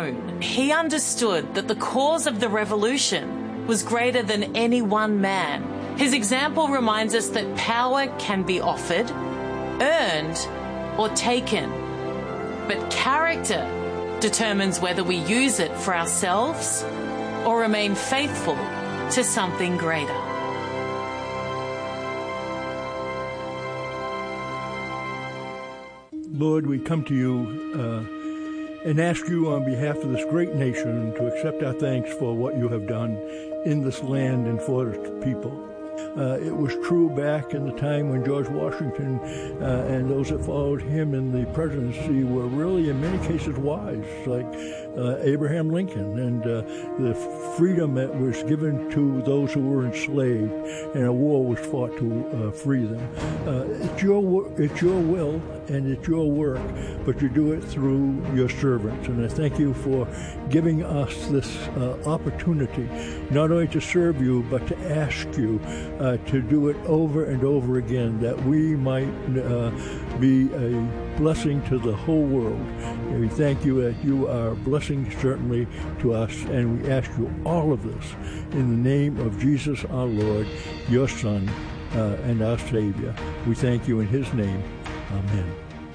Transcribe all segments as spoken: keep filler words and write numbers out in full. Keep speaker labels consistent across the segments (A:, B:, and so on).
A: throne, he understood that the cause of the revolution was greater than any one man. His example reminds us that power can be offered, earned, or taken. But character determines whether we use it for ourselves or remain faithful to something greater.
B: Lord, we come to you uh, and ask you on behalf of this great nation to accept our thanks for what you have done in this land and for its people. Uh, it was true back in the time when George Washington uh, and those that followed him in the presidency were really, in many cases, wise, like uh, Abraham Lincoln, and uh, the freedom that was given to those who were enslaved, and a war was fought to uh, free them. Uh, it's your it's your will and it's your work, but you do it through your servants. And I thank you for giving us this uh, opportunity, not only to serve you, but to ask you uh, to do it over and over again, that we might uh, be a blessing to the whole world. And we thank you that you are a blessing certainly to us, and we ask you all of this in the name of Jesus our Lord, your Son, uh, and our Savior. We thank you in his name. Amen.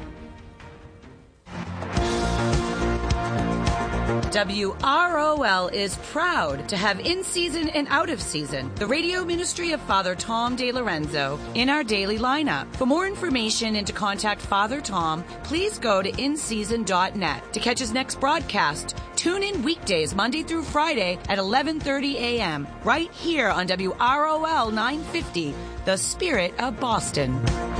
C: W R O L is proud to have in-season and out-of-season the radio ministry of Father Tom DeLorenzo in our daily lineup. For more information and to contact Father Tom, please go to in season dot net. To catch his next broadcast, tune in weekdays Monday through Friday at eleven thirty a.m. right here on W R O L nine fifty, The Spirit of Boston.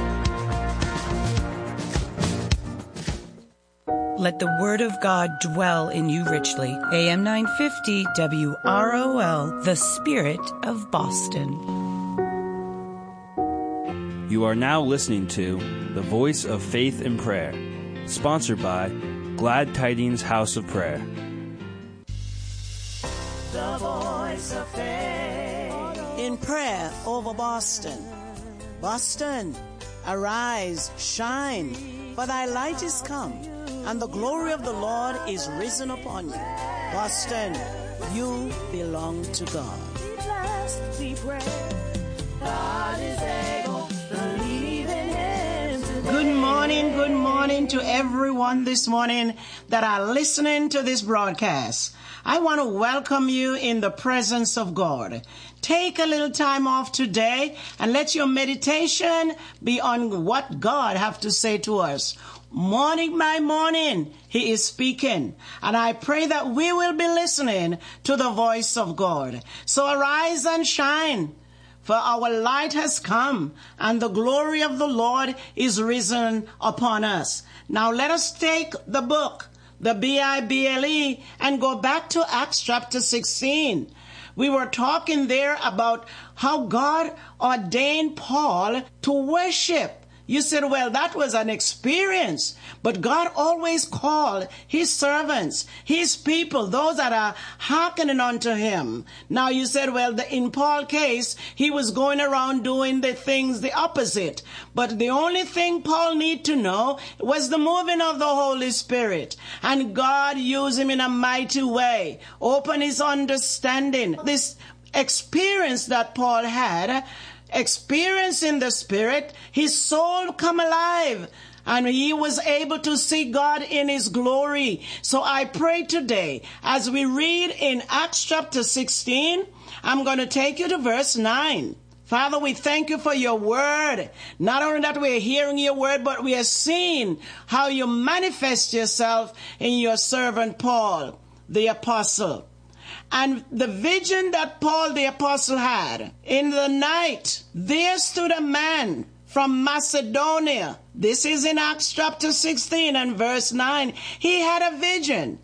C: Let the word of God dwell in you richly. A M nine fifty W R O L, The Spirit of Boston.
D: You are now listening to The Voice of Faith and Prayer, sponsored by Glad Tidings House of Prayer.
E: The Voice of Faith in prayer over Boston. Boston, arise, shine, for thy light is come, and the glory of the Lord is risen upon you. Boston, you belong to God. Be blessed, be brave. God is able, believe in him today. Good morning, good morning to everyone this morning that are listening to this broadcast. I want to welcome you in the presence of God. Take a little time off today and let your meditation be on what God has to say to us. Morning by morning, he is speaking. And I pray that we will be listening to the voice of God. So arise and shine, for our light has come, and the glory of the Lord is risen upon us. Now let us take the book, the B I B L E, and go back to Acts chapter sixteen. We were talking there about how God ordained Paul to worship. You said, well, that was an experience, but God always called his servants, his people, those that are hearkening unto him. Now you said, well, the, in Paul's case, he was going around doing the things the opposite. But the only thing Paul needed to know was the moving of the Holy Spirit. And God used him in a mighty way, open his understanding. This experience that Paul had, experience in the Spirit, his soul come alive, and he was able to see God in his glory. So I pray today, as we read in Acts chapter sixteen, I'm going to take you to verse nine. Father, we thank you for your word. Not only that we're hearing your word, but we are seeing how you manifest yourself in your servant Paul, the apostle. And the vision that Paul the apostle had, in the night, there stood a man from Macedonia. This is in Acts chapter sixteen and verse nine. He had a vision.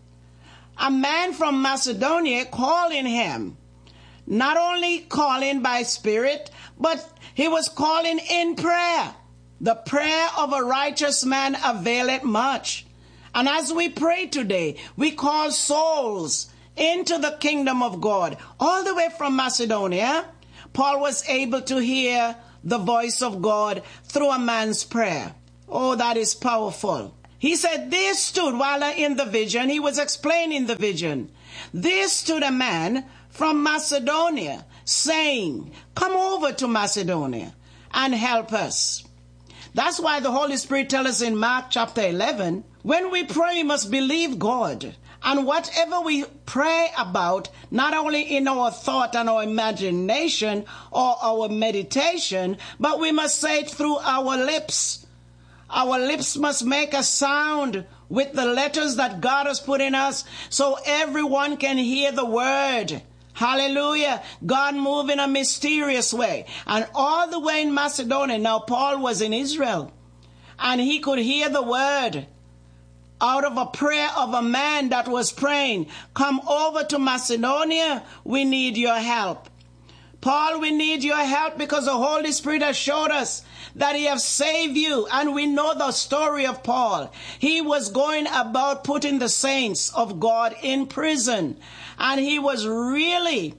E: A man from Macedonia calling him. Not only calling by spirit, but he was calling in prayer. The prayer of a righteous man availeth much. And as we pray today, we call souls into the kingdom of God. All the way from Macedonia, Paul was able to hear the voice of God through a man's prayer. Oh, that is powerful. He said, there stood, while in the vision, he was explaining the vision. There stood a man from Macedonia saying, come over to Macedonia and help us. That's why the Holy Spirit tells us in Mark chapter eleven, when we pray, we must believe God. And whatever we pray about, not only in our thought and our imagination or our meditation, but we must say it through our lips. Our lips must make a sound with the letters that God has put in us so everyone can hear the word. Hallelujah. God moved in a mysterious way. And all the way in Macedonia, now Paul was in Israel, and he could hear the word out of a prayer of a man that was praying, come over to Macedonia, we need your help. Paul, we need your help because the Holy Spirit has showed us that he has saved you. And we know the story of Paul. He was going about putting the saints of God in prison. And he was really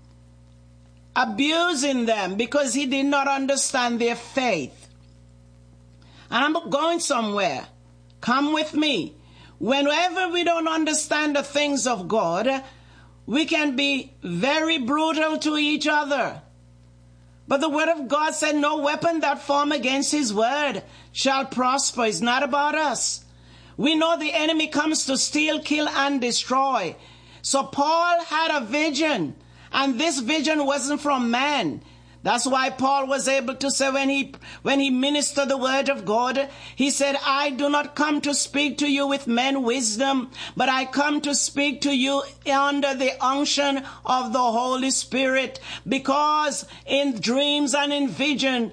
E: abusing them because he did not understand their faith. And I'm going somewhere. Come with me. Whenever we don't understand the things of God, we can be very brutal to each other. But the word of God said, no weapon that form against his word shall prosper. It's not about us. We know the enemy comes to steal, kill, and destroy. So Paul had a vision, and this vision wasn't from man. That's why Paul was able to say when he when he ministered the word of God, he said, I do not come to speak to you with men wisdom, but I come to speak to you under the unction of the Holy Spirit. Because in dreams and in vision,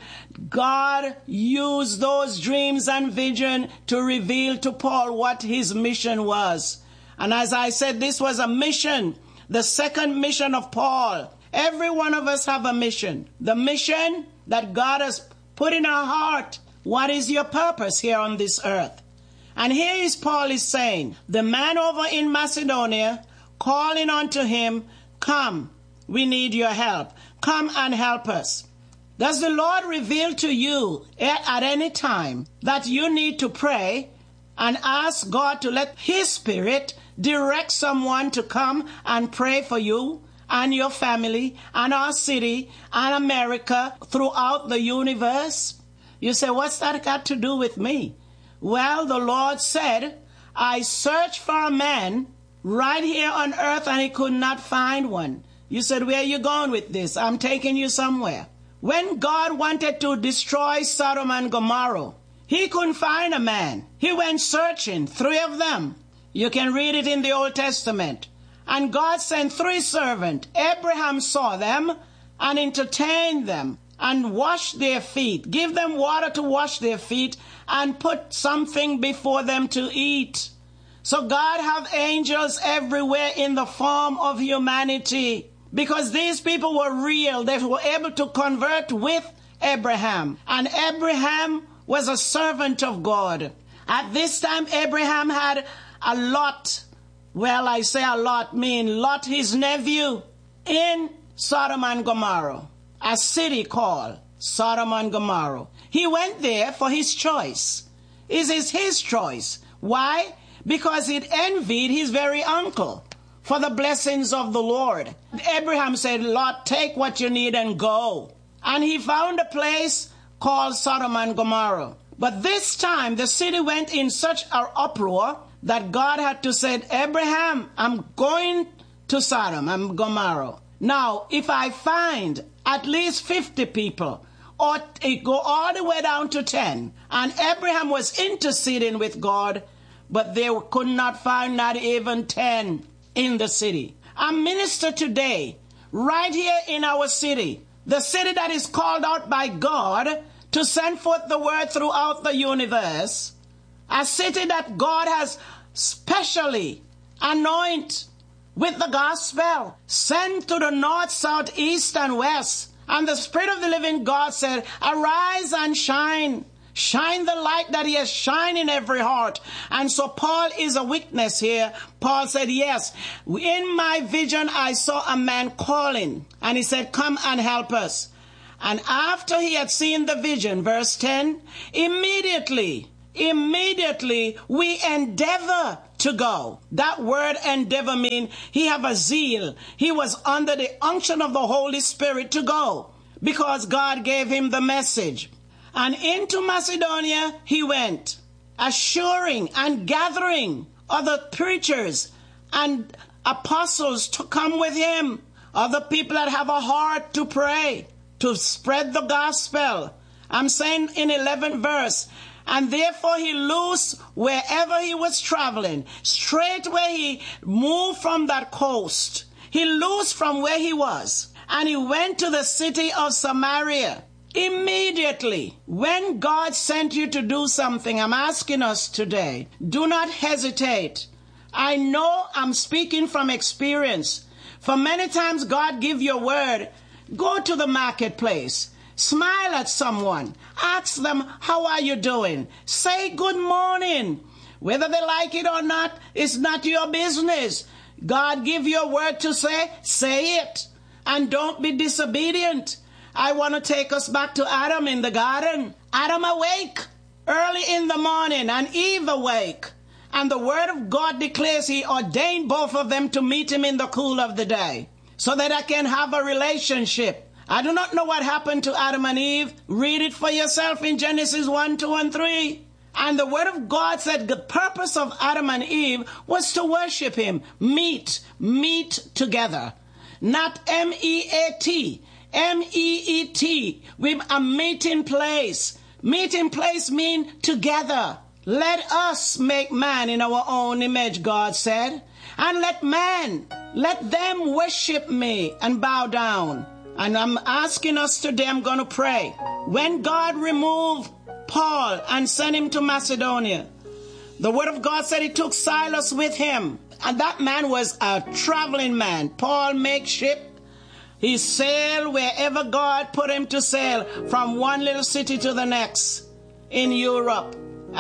E: God used those dreams and vision to reveal to Paul what his mission was. And as I said, this was a mission, the second mission of Paul. Every one of us have a mission. The mission that God has put in our heart. What is your purpose here on this earth? And here is Paul is saying, the man over in Macedonia calling unto him, come, we need your help. Come and help us. Does the Lord reveal to you at, at any time that you need to pray and ask God to let his Spirit direct someone to come and pray for you and your family and our city and America throughout the universe? You say, what's that got to do with me? Well, the Lord said, I searched for a man right here on earth and he could not find one. You said, where are you going with this? I'm taking you somewhere. When God wanted to destroy Sodom and Gomorrah, he couldn't find a man. He went searching, three of them. You can read it in the Old Testament. And God sent three servants. Abraham saw them and entertained them and washed their feet, give them water to wash their feet, and put something before them to eat. So God have angels everywhere in the form of humanity, because these people were real. They were able to convert with Abraham. And Abraham was a servant of God. At this time, Abraham had a lot. Well, I say a lot, mean Lot, his nephew, in Sodom and Gomorrah, a city called Sodom and Gomorrah. He went there for his choice. It is his choice. Why? Because he envied his very uncle for the blessings of the Lord. Abraham said, Lot, take what you need and go. And he found a place called Sodom and Gomorrah. But this time, the city went in such an uproar that God had to say, Abraham, I'm going to Sodom and Gomorrah. Now, if I find at least fifty people, or it go all the way down to ten, and Abraham was interceding with God, but they could not find not even ten in the city. A minister today, right here in our city, the city that is called out by God to send forth the word throughout the universe, a city that God has specially anointed with the gospel, sent to the north, south, east, and west. And the Spirit of the living God said, arise and shine. Shine the light that he has shined in every heart. And so Paul is a witness here. Paul said, yes, in my vision I saw a man calling. And he said, come and help us. And after he had seen the vision, verse ten, immediately immediately we endeavor to go. That word endeavor means he have a zeal. He was under the unction of the Holy Spirit to go because God gave him the message. And into Macedonia he went, assuring and gathering other preachers and apostles to come with him, other people that have a heart to pray, to spread the gospel. I'm saying in eleventh verse, and therefore he loosed wherever he was traveling. Straightway he moved from that coast. He loosed from where he was, and he went to the city of Samaria. Immediately, when God sent you to do something, I'm asking us today, do not hesitate. I know I'm speaking from experience. For many times God give you a word, go to the marketplace. Smile at someone. Ask them, how are you doing? Say good morning. Whether they like it or not, it's not your business. God give you a word to say, say it. And don't be disobedient. I want to take us back to Adam in the garden. Adam awake early in the morning and Eve awake. And the word of God declares he ordained both of them to meet him in the cool of the day so that I can have a relationship. I do not know what happened to Adam and Eve. Read it for yourself in Genesis one, two, and three. And the word of God said the purpose of Adam and Eve was to worship him. Meet, meet together. Not M E A T, M E E T, with a meeting place. Meeting place mean together. Let us make man in our own image, God said. And let man, let them worship me and bow down. And I'm asking us today, I'm going to pray. When God removed Paul and sent him to Macedonia, the word of God said he took Silas with him. And that man was a traveling man. Paul makes ship. He sailed wherever God put him to sail, from one little city to the next in Europe.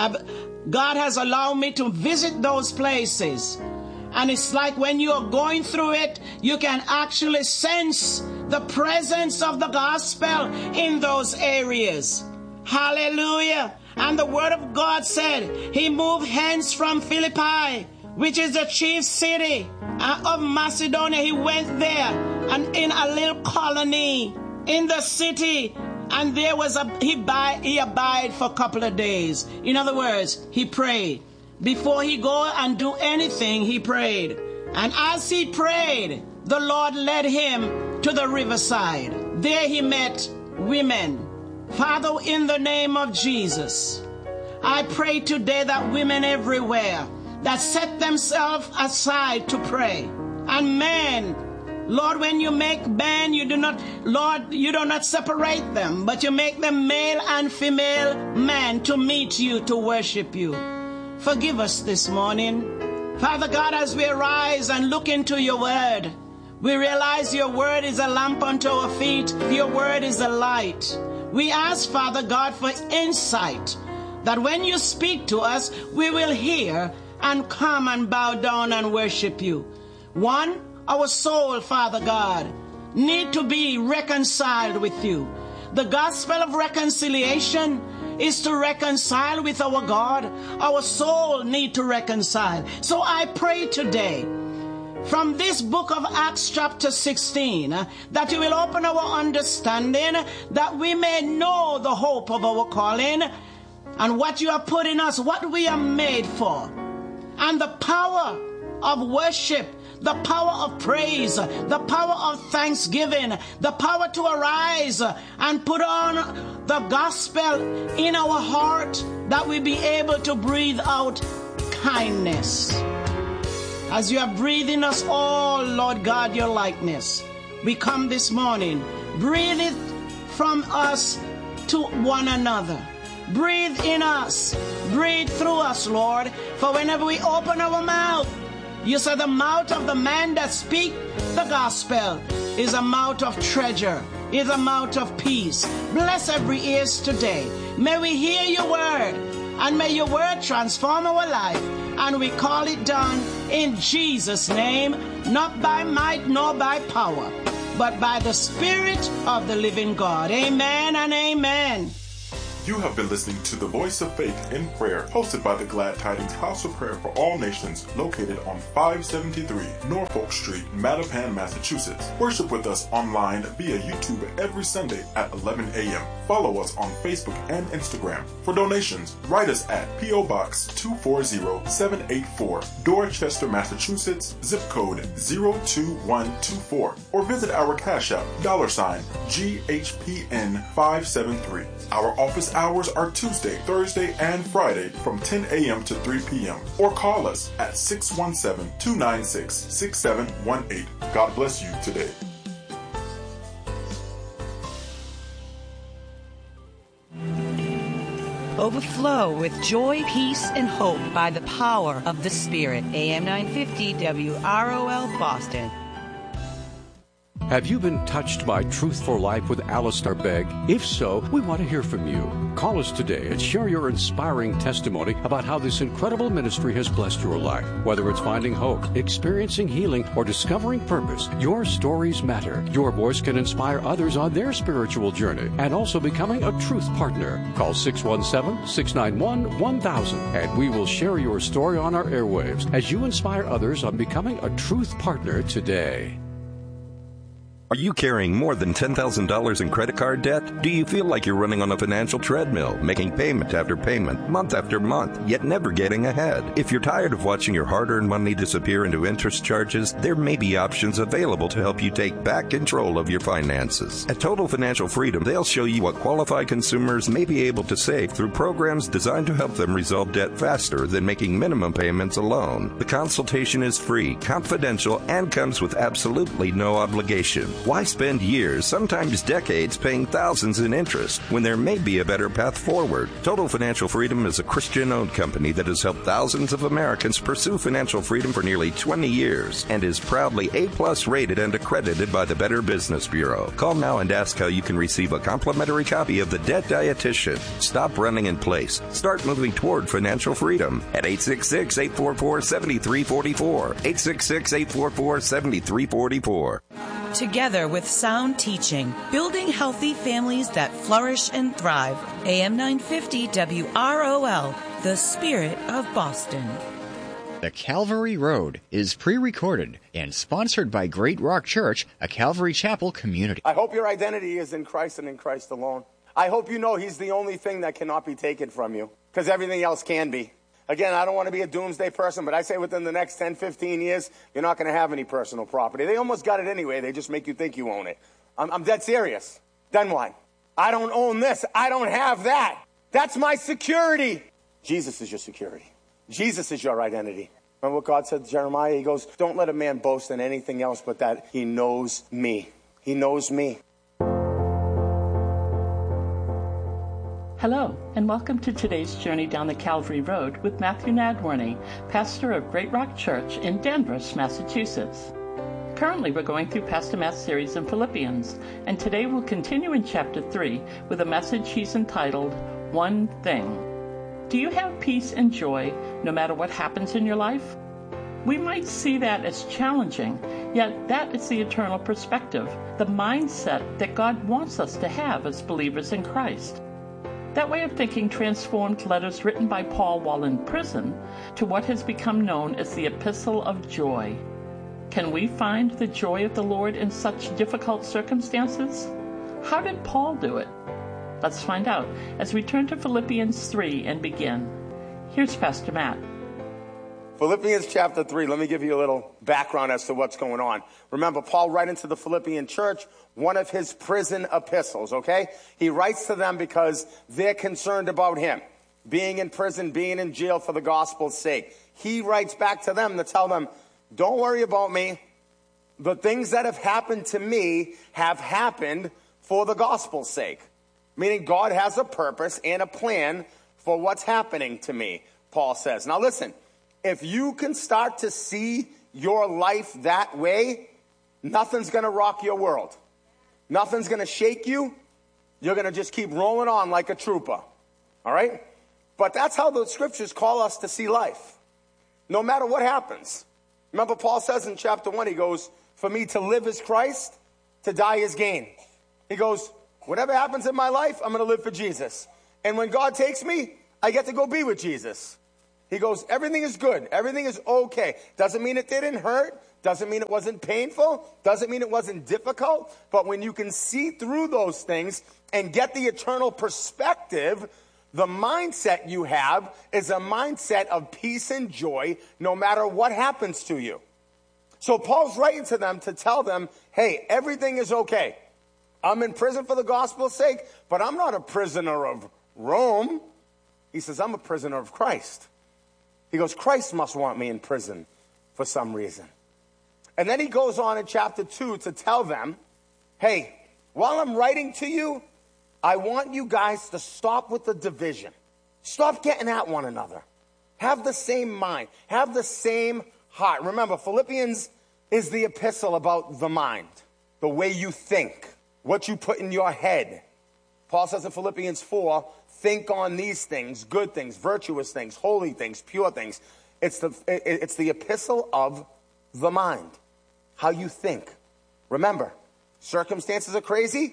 E: God has allowed me to visit those places. And it's like when you are going through it, you can actually sense the presence of the gospel in those areas. Hallelujah. And the word of God said he moved hence from Philippi, which is the chief city of Macedonia. He went there and in a little colony in the city. And there was a, he, by, he abide for a couple of days. In other words, he prayed. Before he go and do anything, he prayed. And as he prayed, the Lord led him to the riverside. There he met women. Father, in the name of Jesus, I pray today that women everywhere that set themselves aside to pray. And men, Lord, when you make men, you do not, Lord, you do not separate them, but you make them male and female men to meet you, to worship you. Forgive us this morning. Father God, as we arise and look into your word, we realize your word is a lamp unto our feet. Your word is a light. We ask, Father God, for insight, that when you speak to us, we will hear and come and bow down and worship you. One, our soul, Father God, need to be reconciled with you. The gospel of reconciliation is to reconcile with our God. Our soul need to reconcile. So I pray today, from this book of Acts chapter sixteen, uh, that you will open our understanding, that we may know the hope of our calling and what you have put in us, what we are made for, and the power of worship, the power of praise, the power of thanksgiving, the power to arise and put on the gospel in our heart, that we be able to breathe out kindness. As you have breathed in us all, Lord God, your likeness, we come this morning. Breathe it from us to one another. Breathe in us. Breathe through us, Lord. For whenever we open our mouth, you said the mouth of the man that speak the gospel is a mouth of treasure, is a mouth of peace. Bless every ears today. May we hear your word, and may your word transform our life. And we call it done in Jesus' name, not by might nor by power, but by the Spirit of the living God. Amen and amen.
F: You have been listening to The Voice of Faith in Prayer, hosted by the Glad Tidings House of Prayer for All Nations, located on five seventy-three Norfolk Street, Mattapan, Massachusetts. Worship with us online via YouTube every Sunday at eleven a.m. Follow us on Facebook and Instagram. For donations, write us at P O. Box two four zero seven eight four, Dorchester, Massachusetts, zip code zero two one two four, or visit our Cash App, dollar sign G H P N five seven three. Our office hours are Tuesday, Thursday, and Friday from ten a.m. to three p.m. Or call us at six one seven, two nine six, six seven one eight. God bless you today.
C: Overflow with joy, peace, and hope by the power of the Spirit. A M nine fifty W R O L Boston.
G: Have you been touched by Truth for Life with Alistair Begg? If so, we want to hear from you. Call us today and share your inspiring testimony about how this incredible ministry has blessed your life. Whether it's finding hope, experiencing healing, or discovering purpose, your stories matter. Your voice can inspire others on their spiritual journey and also becoming a truth partner. Call six one seven, six nine one, one thousand and we will share your story on our airwaves as you inspire others on becoming a truth partner today.
H: Are you carrying more than ten thousand dollars in credit card debt? Do you feel like you're running on a financial treadmill, making payment after payment, month after month, yet never getting ahead? If you're tired of watching your hard-earned money disappear into interest charges, there may be options available to help you take back control of your finances. At Total Financial Freedom, they'll show you what qualified consumers may be able to save through programs designed to help them resolve debt faster than making minimum payments alone. The consultation is free, confidential, and comes with absolutely no obligation. Why spend years, sometimes decades, paying thousands in interest when there may be a better path forward? Total Financial Freedom is a Christian-owned company that has helped thousands of Americans pursue financial freedom for nearly twenty years and is proudly A-plus rated and accredited by the Better Business Bureau. Call now and ask how you can receive a complimentary copy of The Debt Dietitian. Stop running in place. Start moving toward financial freedom at eight six six, eight four four, seven three four four, eight six six, eight four four, seven three four four.
C: Together with sound teaching, building healthy families that flourish and thrive. A M nine fifty W R O L, the Spirit of Boston.
I: The Calvary Road is pre-recorded and sponsored by Great Rock Church, a Calvary Chapel community.
J: I hope your identity is in Christ and in Christ alone. I hope you know He's the only thing that cannot be taken from you, because everything else can be. Again, I don't want to be a doomsday person, but I say within the next ten, fifteen years, you're not going to have any personal property. They almost got it anyway. They just make you think you own it. I'm, I'm dead serious. Then what? I don't own this. I don't have that. That's my security. Jesus is your security. Jesus is your identity. Remember what God said to Jeremiah? He goes, don't let a man boast in anything else but that he knows me. He knows me.
K: Hello, and welcome to today's journey down the Calvary Road with Matthew Nadworny, pastor of Great Rock Church in Danvers, Massachusetts. Currently, we're going through Pastor Matt's series in Philippians, and today we'll continue in chapter three with a message he's entitled, One Thing. Do you have peace and joy no matter what happens in your life? We might see that as challenging, yet that is the eternal perspective, the mindset that God wants us to have as believers in Christ. That way of thinking transformed letters written by Paul while in prison to what has become known as the Epistle of Joy. Can we find the joy of the Lord in such difficult circumstances? How did Paul do it? Let's find out as we turn to Philippians three and begin. Here's Pastor Matt.
J: Philippians chapter three, let me give you a little background as to what's going on. Remember, Paul writing to the Philippian church, one of his prison epistles, okay? He writes to them because they're concerned about him, being in prison, being in jail for the gospel's sake. He writes back to them to tell them, don't worry about me. The things that have happened to me have happened for the gospel's sake. Meaning God has a purpose and a plan for what's happening to me, Paul says. Now listen. If you can start to see your life that way, nothing's going to rock your world. Nothing's going to shake you. You're going to just keep rolling on like a trooper. All right? But that's how the scriptures call us to see life. No matter what happens. Remember, Paul says in chapter one, he goes, for me to live is Christ, to die is gain. He goes, whatever happens in my life, I'm going to live for Jesus. And when God takes me, I get to go be with Jesus. He goes, everything is good. Everything is okay. Doesn't mean it didn't hurt. Doesn't mean it wasn't painful. Doesn't mean it wasn't difficult. But when you can see through those things and get the eternal perspective, the mindset you have is a mindset of peace and joy no matter what happens to you. So Paul's writing to them to tell them, hey, everything is okay. I'm in prison for the gospel's sake, but I'm not a prisoner of Rome. He says, I'm a prisoner of Christ. He goes, Christ must want me in prison for some reason. And then he goes on in chapter two to tell them, hey, while I'm writing to you, I want you guys to stop with the division. Stop getting at one another. Have the same mind. Have the same heart. Remember, Philippians is the epistle about the mind, the way you think, what you put in your head. Paul says in Philippians four, think on these things, good things, virtuous things, holy things, pure things. It's the, it's the epistle of the mind, how you think. Remember, circumstances are crazy.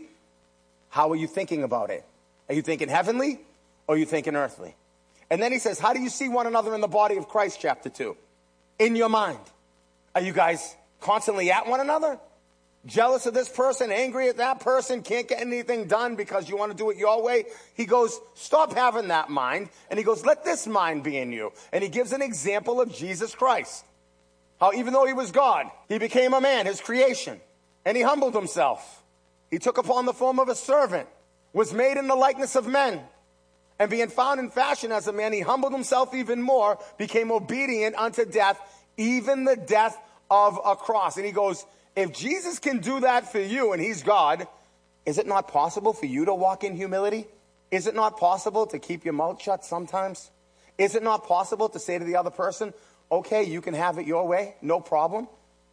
J: How are you thinking about it? Are you thinking heavenly or are you thinking earthly? And then he says, how do you see one another in the body of Christ, chapter two? In your mind. Are you guys constantly at one another? Jealous of this person, angry at that person, can't get anything done because you want to do it your way? He goes, stop having that mind. And he goes, let this mind be in you. And he gives an example of Jesus Christ. How even though he was God, he became a man, his creation. And he humbled himself. He took upon the form of a servant, was made in the likeness of men. And being found in fashion as a man, he humbled himself even more, became obedient unto death, even the death of a cross. And he goes, if Jesus can do that for you and he's God, is it not possible for you to walk in humility? Is it not possible to keep your mouth shut sometimes? Is it not possible to say to the other person, okay, you can have it your way, no problem?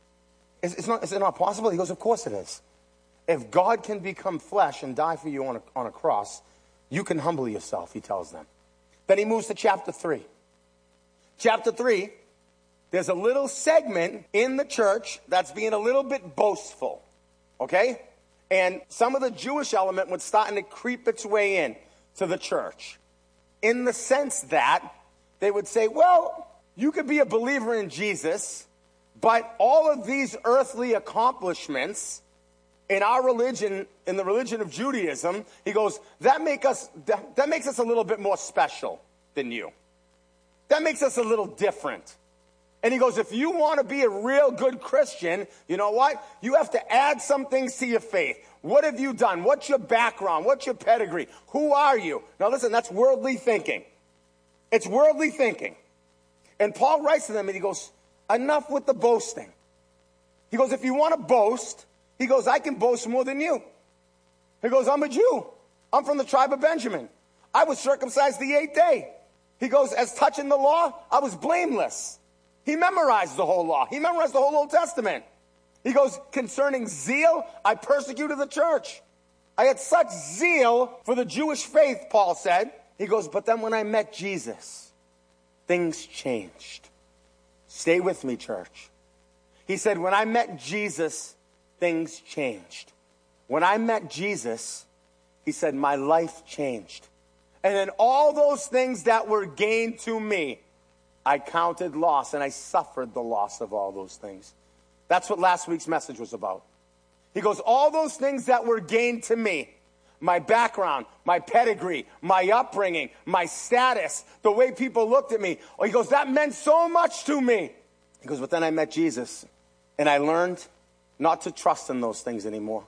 J: Is, it's not, is it not possible? He goes, of course it is. If God can become flesh and die for you on a, on a cross, you can humble yourself, he tells them. Then he moves to chapter three. Chapter three, there's a little segment in the church that's being a little bit boastful, okay? And some of the Jewish element was starting to creep its way in to the church, in the sense that they would say, well, you could be a believer in Jesus, but all of these earthly accomplishments in our religion, in the religion of Judaism, he goes, that make us that, that makes us a little bit more special than you. That makes us a little different. And he goes, if you want to be a real good Christian, you know what? You have to add some things to your faith. What have you done? What's your background? What's your pedigree? Who are you? Now listen, that's worldly thinking. It's worldly thinking. And Paul writes to them and he goes, enough with the boasting. He goes, if you want to boast, he goes, I can boast more than you. He goes, I'm a Jew. I'm from the tribe of Benjamin. I was circumcised the eighth day. He goes, as touching the law, I was blameless. He memorized the whole law. He memorized the whole Old Testament. He goes, concerning zeal, I persecuted the church. I had such zeal for the Jewish faith, Paul said. He goes, but then when I met Jesus, things changed. Stay with me, church. He said, when I met Jesus, things changed. When I met Jesus, he said, my life changed. And then all those things that were gained to me, I counted loss, and I suffered the loss of all those things. That's what last week's message was about. He goes, all those things that were gained to me, my background, my pedigree, my upbringing, my status, the way people looked at me. Oh, he goes, that meant so much to me. He goes, but then I met Jesus, and I learned not to trust in those things anymore.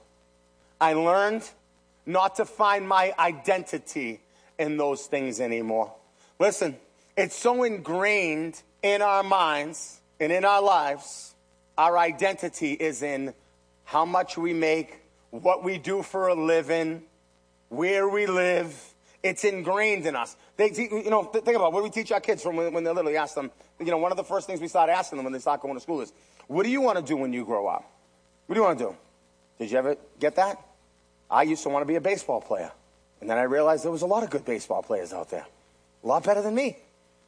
J: I learned not to find my identity in those things anymore. Listen, it's so ingrained in our minds and in our lives. Our identity is in how much we make, what we do for a living, where we live. It's ingrained in us. They, you know, think about what we teach our kids from when, when they're little. We ask them, you know, one of the first things we start asking them when they start going to school is, what do you want to do when you grow up? What do you want to do? Did you ever get that? I used to want to be a baseball player. And then I realized there was a lot of good baseball players out there. A lot better than me.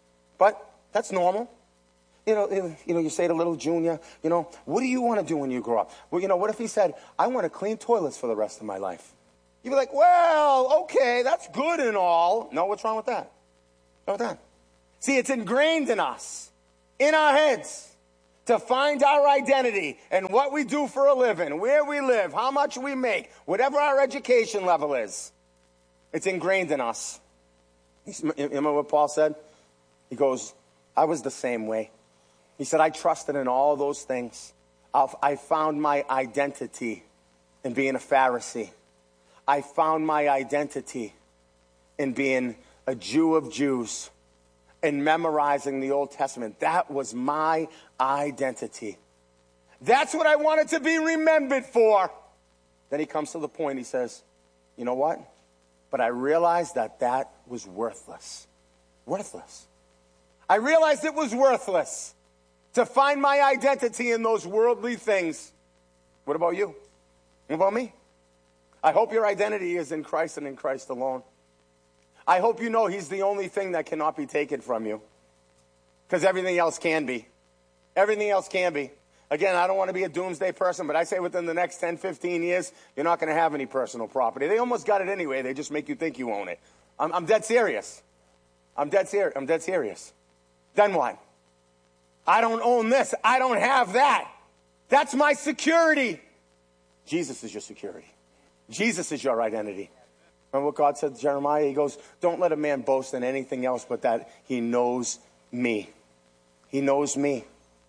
J: But that's normal. You know, you know, you say to little Junior, you know, what do you want to do when you grow up? Well, you know, what if he said, I want to clean toilets for the rest of my life? You'd be like, well, okay, that's good and all. No, what's wrong with that? What's wrong with that? See, it's ingrained in us, in our heads, to find our identity and what we do for a living, where we live, how much we make, whatever our education level is. It's ingrained in us. You remember what Paul said? He goes, I was the same way. He said, I trusted in all those things. I found my identity in being a Pharisee. I found my identity in being a Jew of Jews and memorizing the Old Testament. That was my identity. That's what I wanted to be remembered for. Then he comes to the point, he says, you know what? But I realized that that was worthless. Worthless. I realized it was worthless to find my identity in those worldly things. What about you? What about me? I hope your identity is in Christ and in Christ alone. I hope you know he's the only thing that cannot be taken from you. Because everything else can be. Everything else can be. Again, I don't want to be a doomsday person, but I say within the next ten, fifteen years, you're not going to have any personal property. They almost got it anyway. They just make you think you own it. I'm, I'm dead serious. I'm dead serious. I'm dead serious. Then what? I don't own this. I don't have that. That's my security. Jesus is your security. Jesus is your identity. Remember what God said to Jeremiah? He goes, don't let a man boast in anything else but that he knows me. He knows me.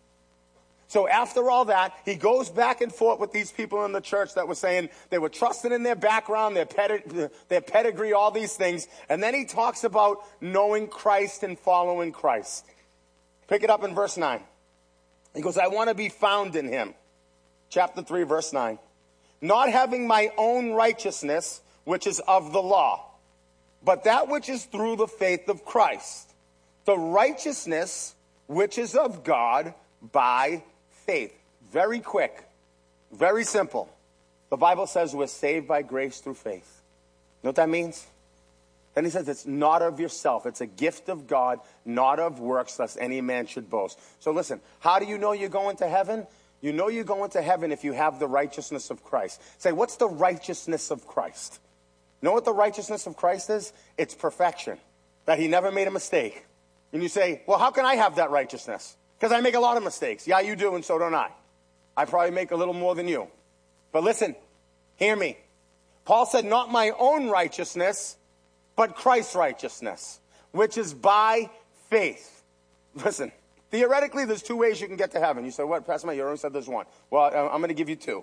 J: So after all that, he goes back and forth with these people in the church that were saying they were trusting in their background, their, pedig- their pedigree, all these things. And then he talks about knowing Christ and following Christ. Pick it up in verse nine. He goes, I want to be found in him. Chapter three, verse nine. Not having my own righteousness, which is of the law, but that which is through the faith of Christ. The righteousness which is of God by faith. Very quick. Very simple. The Bible says we're saved by grace through faith. You know what that means? Then he says it's not of yourself. It's a gift of God, not of works, lest any man should boast. So listen, how do you know you're going to heaven? You know you're going to heaven if you have the righteousness of Christ. Say, what's the righteousness of Christ? You know what the righteousness of Christ is? It's perfection. That he never made a mistake. And you say, well, how can I have that righteousness? Because I make a lot of mistakes. Yeah, you do, and so don't I. I probably make a little more than you. But listen, hear me. Paul said, not my own righteousness, but Christ's righteousness, which is by faith. Listen, theoretically, there's two ways you can get to heaven. You say, what, Pastor Matt, you already said there's one. Well, I'm going to give you two.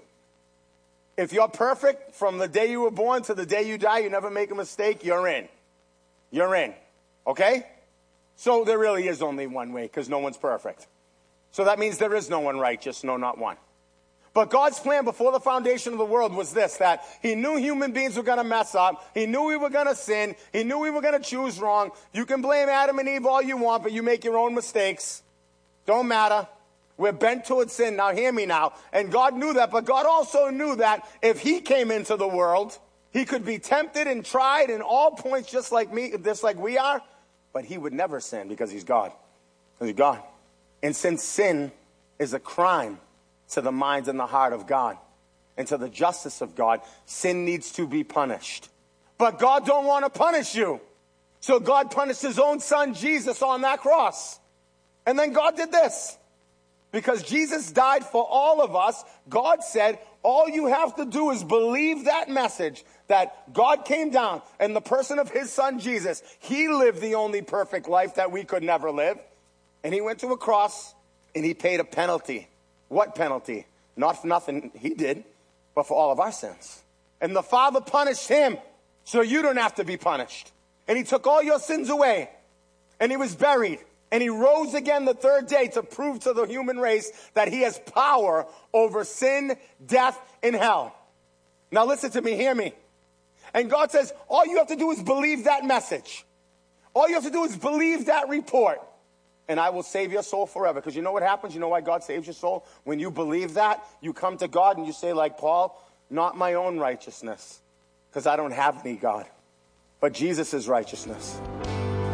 J: If you're perfect from the day you were born to the day you die, you never make a mistake, you're in. You're in. Okay? So there really is only one way because no one's perfect. So that means there is no one righteous, no, not one. But God's plan before the foundation of the world was this, that he knew human beings were going to mess up. He knew we were going to sin. He knew we were going to choose wrong. You can blame Adam and Eve all you want, but you make your own mistakes. Don't matter. We're bent towards sin. Now hear me now. And God knew that, but God also knew that if he came into the world, he could be tempted and tried in all points just like me, just like we are, but he would never sin because he's God. Because he's God. And since sin is a crime to the mind and the heart of God and to the justice of God, sin needs to be punished. But God don't want to punish you. So God punished his own son, Jesus, on that cross. And then God did this. Because Jesus died for all of us, God said, all you have to do is believe that message that God came down in the person of his son, Jesus. He lived the only perfect life that we could never live. And he went to a cross and he paid a penalty. What penalty? Not for nothing he did, but for all of our sins. And the Father punished him so you don't have to be punished. And he took all your sins away. And he was buried. And he rose again the third day to prove to the human race that he has power over sin, death, and hell. Now listen to me, hear me. And God says, all you have to do is believe that message. All you have to do is believe that report. And I will save your soul forever. Because you know what happens? You know why God saves your soul? When you believe that, you come to God and you say like Paul, not my own righteousness. Because I don't have any, God. But Jesus' righteousness.